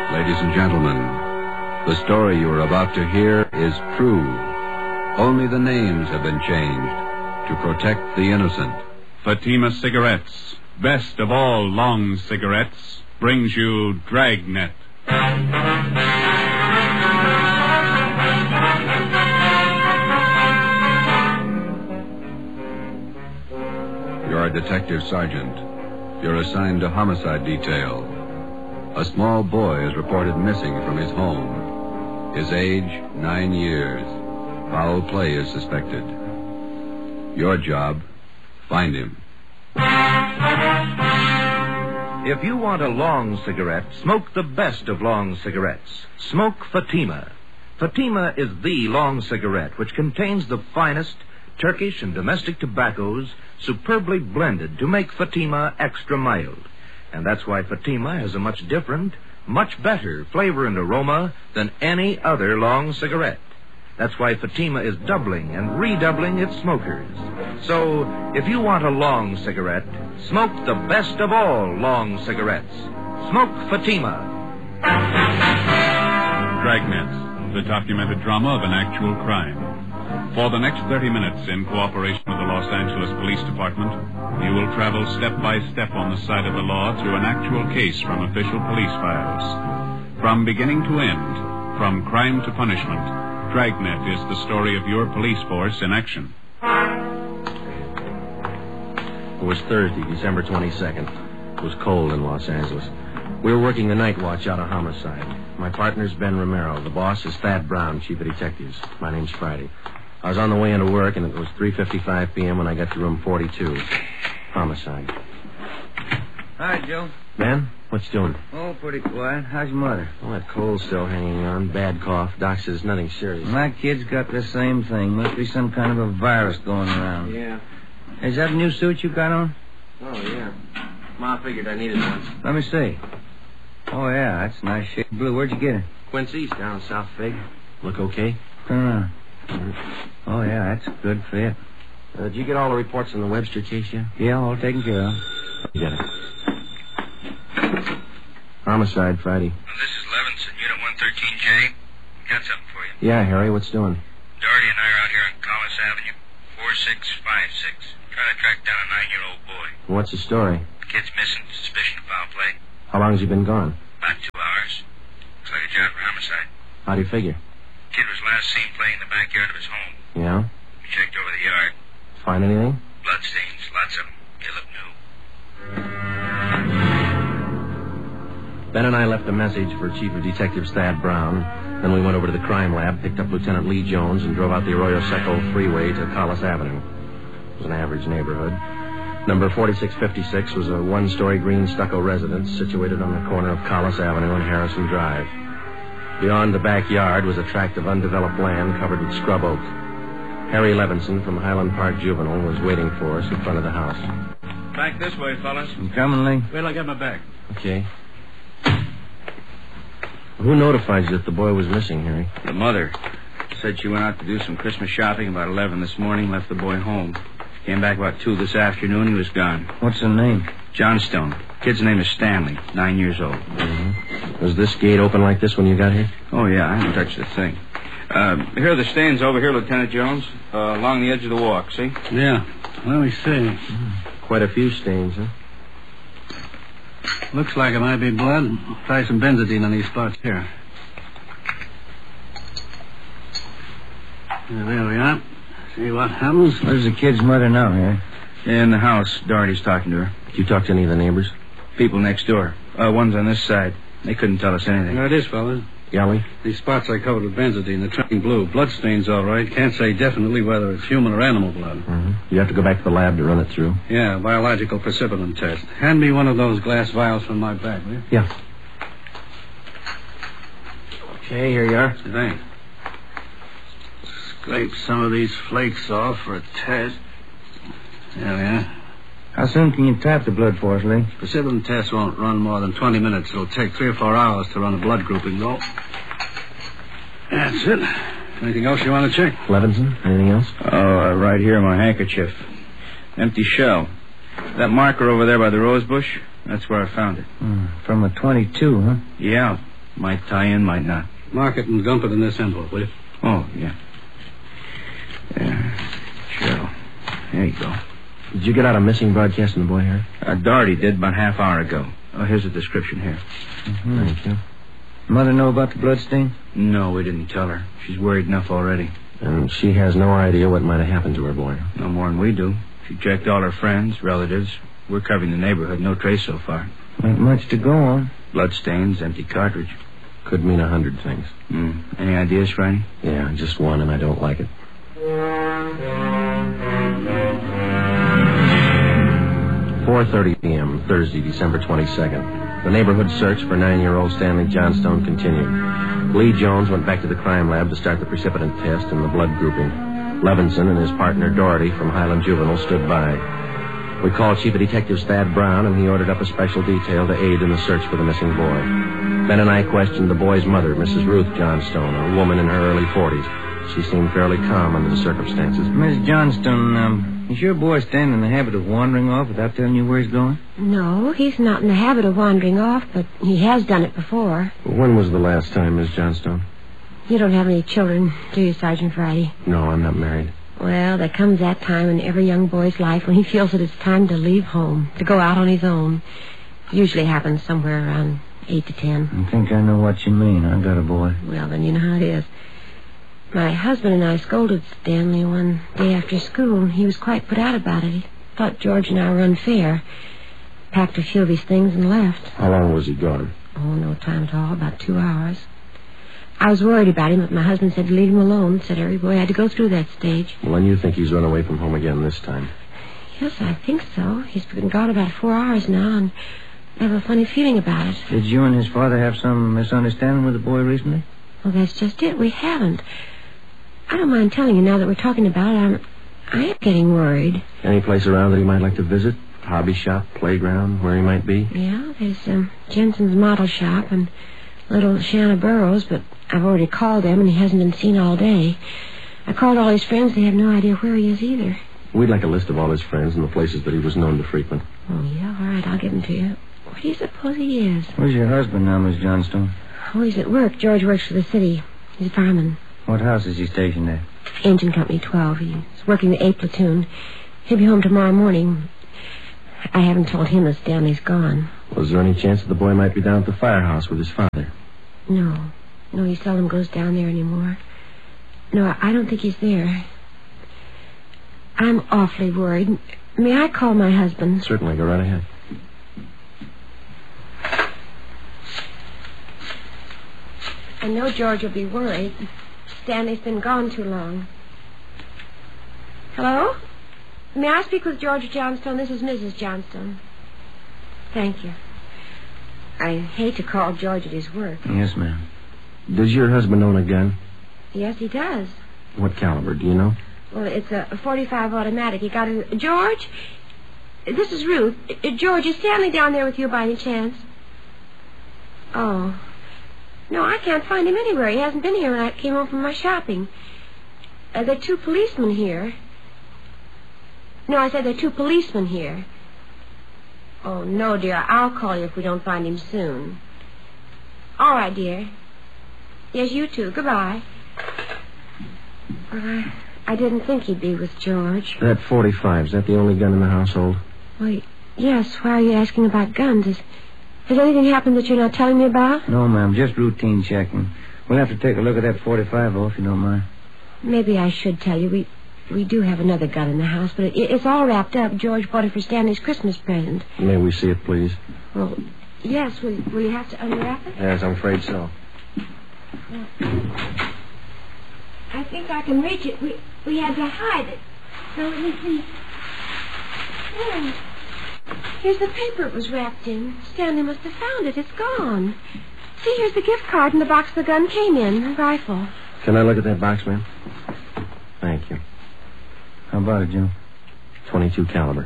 Ladies and gentlemen, the story you are about to hear is true. Only the names have been changed to protect the innocent. Fatima Cigarettes, best of all long cigarettes, brings you Dragnet. You're a detective sergeant. You're assigned to homicide detail. A small boy is reported missing from his home. His age, 9 years. Foul play is suspected. Your job, find him. If you want a long cigarette, smoke the best of long cigarettes. Smoke Fatima. Fatima is the long cigarette which contains the finest Turkish and domestic tobaccos superbly blended to make Fatima extra mild. And that's why Fatima has a much different, much better flavor and aroma than any other long cigarette. That's why Fatima is doubling and redoubling its smokers. So, if you want a long cigarette, smoke the best of all long cigarettes. Smoke Fatima. Dragnet, the documented drama of an actual crime. For the next 30 minutes, in cooperation with the Los Angeles Police Department, you will travel step by step on the side of the law through an actual case from official police files. From beginning to end, from crime to punishment, Dragnet is the story of your police force in action. It was Thursday, December 22nd. It was cold in Los Angeles. We were working the night watch out of homicide. My partner's Ben Romero. The boss is Thad Brown, chief of detectives. My name's Friday. I was on the way into work, and it was 3:55 p.m. when I got to room 42. Homicide. Hi, Joe. Ben, what you doing? Oh, pretty quiet. How's your mother? Well, that cold's still hanging on. Bad cough. Doc says nothing serious. My kid's got the same thing. Must be some kind of a virus going around. Yeah. Is that a new suit you got on? Oh, yeah. Ma figured I needed one. Let me see. Oh, yeah, that's a nice shade of blue. Where'd you get it? Quincy's down South Fig. Look okay? Turn around. Oh, yeah, that's a good fit. Did you get all the reports on the Webster case yet? Yeah, all taken care of. You got it. Homicide, Friday. Well, this is Levinson, Unit 113J. Got something for you. Yeah, Harry, what's doing? Doherty and I are out here on Collis Avenue, 4656. Trying to track down a 9-year-old boy. What's the story? The kid's missing, suspicion of foul play. How long has he been gone? About 2 hours. Looks like a job for homicide. How do you figure? Kid was last seen playing in the backyard of his home. Yeah? We checked over the yard. Find anything? Bloodstains, lots of them. They look new. Ben and I left a message for Chief of Detectives Thad Brown. Then we went over to the crime lab, picked up Lieutenant Lee Jones, and drove out the Arroyo Seco freeway to Collis Avenue. It was an average neighborhood. Number 4656 was a one-story green stucco residence situated on the corner of Collis Avenue and Harrison Drive. Beyond the backyard was a tract of undeveloped land covered with scrub oak. Harry Levinson from Highland Park Juvenile was waiting for us in front of the house. Back this way, fellas. I'm coming, Lee. Wait till I get my bag. Okay. Who notified you that the boy was missing, Harry? The mother said she went out to do some Christmas shopping about 11 this morning, left the boy home. Came back about 2 this afternoon. He was gone. What's the name? Johnstone. Kid's name is Stanley, 9 years old. Mm-hmm. Was this gate open like this when you got here? Oh, yeah, I haven't touched a thing. Here are the stains over here, Lieutenant Jones, along the edge of the walk, see? Yeah. Let me see. Quite a few stains, huh? Looks like it might be blood. Try some benzodine on these spots here. There we are. See what happens. Where's the kid's mother now, Harry? In the house. Doherty's talking to her. Did you talk to any of the neighbors? People next door. One's on this side. They couldn't tell us anything. There it is, fellas. Yali? These spots I covered with benzodine. They're turning blue. Bloodstains, all right. Can't say definitely whether it's human or animal blood. Mm-hmm. You have to go back to the lab to run it through. Yeah, biological precipitin test. Hand me one of those glass vials from my bag, will you? Yeah. Okay, here you are. Thanks. Scrape some of these flakes off for a test. There we are. How soon can you tap the blood for us, Lee? Precipitin test won't run more than 20 minutes. It'll take 3 or 4 hours to run a blood grouping, though. That's it. Anything else you want to check? Levinson, anything else? Oh, right here, my handkerchief. Empty shell. That marker over there by the rose bush, that's where I found it. From a .22, huh? Yeah. Might tie in, might not. Mark it and dump it in this envelope, will you? Oh, yeah. Yeah, sure. There you go. Did you get out a missing broadcast from the boy here? Doherty did about half hour ago. Oh, here's a description here. Mm-hmm. Thank you. Mother know about the bloodstain? No, we didn't tell her. She's worried enough already. And she has no idea what might have happened to her boy. No more than we do. She checked all her friends, relatives. We're covering the neighborhood. No trace so far. Not much to go on. Bloodstains, empty cartridge. Could mean 100 things. Any ideas, Friday? Yeah, just one, and I don't like it. 4:30 p.m., Thursday, December 22nd. The neighborhood search for 9-year-old Stanley Johnstone continued. Lee Jones went back to the crime lab to start the precipitant test and the blood grouping. Levinson and his partner Doherty from Highland Juvenile stood by. We called Chief of Detectives Thad Brown, and he ordered up a special detail to aid in the search for the missing boy. Ben and I questioned the boy's mother, Mrs. Ruth Johnstone, a woman in her early 40s. She seemed fairly calm under the circumstances. Miss Johnstone, is your boy standing in the habit of wandering off without telling you where he's going? No, he's not in the habit of wandering off, but he has done it before. When was the last time, Miss Johnstone? You don't have any children, do you, Sergeant Friday? No, I'm not married. Well, there comes that time in every young boy's life when he feels that it's time to leave home, to go out on his own. It usually happens somewhere around 8 to 10. I think I know what you mean. I got a boy. Well, then you know how it is. My husband and I scolded Stanley one day after school, and he was quite put out about it. He thought George and I were unfair. Packed a few of his things and left. How long was he gone? Oh, no time at all, about 2 hours. I was worried about him, but my husband said to leave him alone. Said every boy had to go through that stage. Well, then you think he's run away from home again this time? Yes, I think so. He's been gone about 4 hours now, and I have a funny feeling about it. Did you and his father have some misunderstanding with the boy recently? Well, that's just it. We haven't. I don't mind telling you now that we're talking about it. I am getting worried. Any place around that he might like to visit? Hobby shop, playground, where he might be? Yeah, there's Jensen's model shop and little Shanna Burroughs, but I've already called them, and he hasn't been seen all day. I called all his friends. They have no idea where he is either. We'd like a list of all his friends and the places that he was known to frequent. Oh, yeah, all right, I'll give them to you. Where do you suppose he is? Where's your husband now, Miss Johnstone? Oh, he's at work. George works for the city. He's a fireman. What house is he stationed at? Engine Company 12. He's working the A platoon. He'll be home tomorrow morning. I haven't told him that Stanley's gone. Was there any chance that the boy might be down at the firehouse with his father? No. No, he seldom goes down there anymore. No, I don't think he's there. I'm awfully worried. May I call my husband? Certainly. Go right ahead. I know George will be worried. Stanley's been gone too long. Hello? May I speak with George Johnstone? This is Mrs. Johnstone. Thank you. I hate to call George at his work. Yes, ma'am. Does your husband own a gun? Yes, he does. What caliber, do you know? Well, it's a .45 automatic. He got it. George? This is Ruth. George, is Stanley down there with you by any chance? Oh. No, I can't find him anywhere. He hasn't been here when I came home from my shopping. There are 2 policemen here. No, I said there are 2 policemen here. Oh, no, dear. I'll call you if we don't find him soon. All right, dear. Yes, you too. Goodbye. Well, I didn't think he'd be with George. That .45, is that the only gun in the household? Well, yes. Why are you asking about guns? Has anything happened that you're not telling me about? No, ma'am. Just routine checking. We'll have to take a look at that .45, though, if you don't mind. Maybe I should tell you. We do have another gun in the house, but it's all wrapped up. George bought it for Stanley's Christmas present. May we see it, please? Well, yes. Will you have to unwrap it? Yes, I'm afraid so. I think I can reach it. We had to hide it. So let me see. Oh, here's the paper it was wrapped in. Stanley must have found it. It's gone. See, here's the gift card and the box the gun came in, the rifle. Can I look at that box, ma'am? Thank you. How about it, Joe? .22 caliber.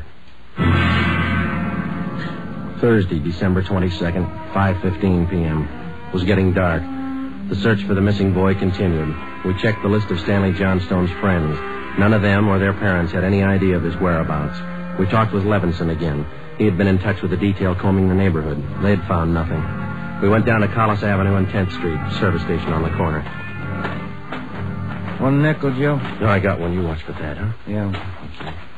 Thursday, December 22nd, 5:15 p.m. It was getting dark. The search for the missing boy continued. We checked the list of Stanley Johnstone's friends. None of them or their parents had any idea of his whereabouts. We talked with Levinson again. He had been in touch with the detail combing the neighborhood. They had found nothing. We went down to Collis Avenue and 10th Street, service station on the corner. 1 nickel, Joe? No, I got one. You watch for that, huh? Yeah. Okay.